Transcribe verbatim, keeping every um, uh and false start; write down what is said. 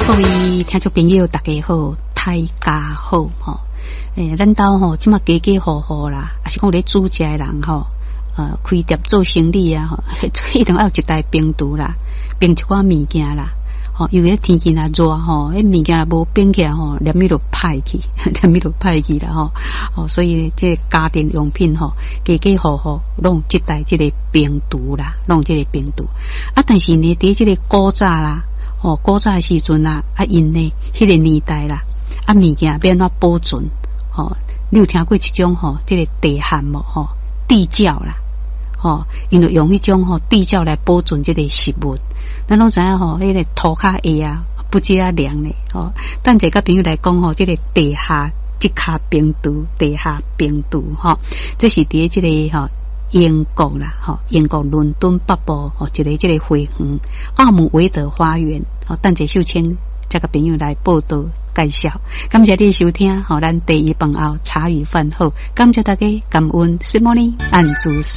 各位听众朋友，大家好，大家好吼。诶，咱兜吼，即马家家户户啦，也是讲咧煮食诶人吼，呃，开店做生意啊，吼，一定要有一台冰厨啦，冰一寡物件啦。吼，因为天气若热吼，迄物件若无冰起来吼，连米都歹去，连米都歹去啦吼。哦，所以这家电用品吼，家家户户拢即台即个冰厨啦，拢即个冰厨。啊，但是呢，伫即个古早啦。哦，古早诶时阵啊，啊因呢，迄个年代啦，啊物件要安怎保存？哦，你有听过一种吼，即、這个地焊无？吼，地窖啦，吼，因为用迄种吼地窖来保存即个食物。咱拢知影吼，迄、那个涂骹下啊，不止啊凉咧，吼。等者甲朋友来讲吼，即、這个地下即卡冰厨，地下冰厨，吼，这是伫即个吼。英国啦，吼，英国伦敦北部吼，一个即个花园，澳门维德花园，吼，等者秀清这个朋友来报道介绍，感谢你收听，吼，咱第一饭后茶余饭后，感谢大家感恩，Good morning， 安主。